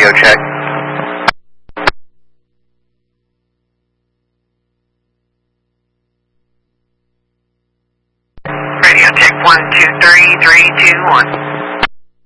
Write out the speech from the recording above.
radio check. Radio check 1, 2, 3, 3, 2, 1.